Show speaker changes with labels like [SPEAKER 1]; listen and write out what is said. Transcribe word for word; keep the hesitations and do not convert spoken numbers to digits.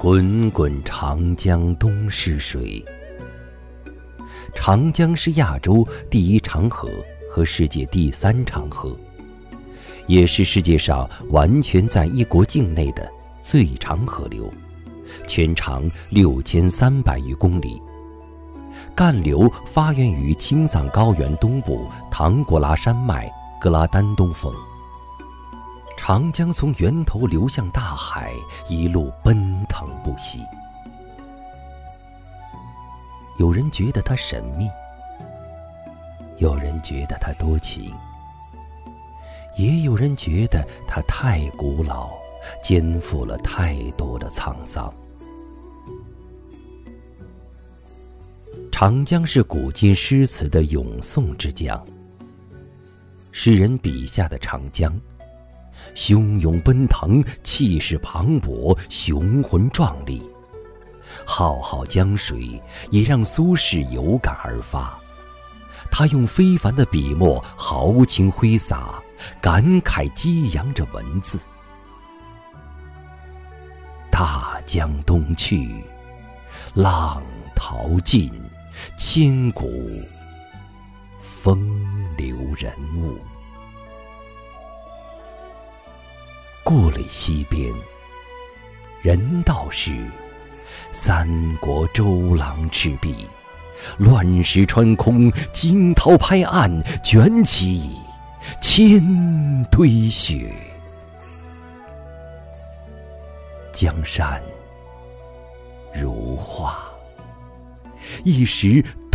[SPEAKER 1] 滚滚长江东逝水。长江是亚洲第一长河和世界第三长河，也是世界上完全在一国境内的最长河流，全长六千三百余公里。干流发源于青藏高原东部唐古拉山脉格拉丹东峰。长江从源头流向大海，一路奔腾不息。有人觉得它神秘，有人觉得它多情，也有人觉得它太古老，肩负了太多的沧桑。长江是古今诗词的咏颂之江，诗人笔下的长江汹涌奔腾，气势磅礴，雄浑壮丽。浩浩江水也让苏轼有感而发，他用非凡的笔墨豪情挥洒，感慨激扬着文字。大江东去，浪淘尽，千古风流人物。故垒西边，人道是三国周郎赤壁，乱石穿空，惊涛拍岸，卷起千堆雪。江山如画，一时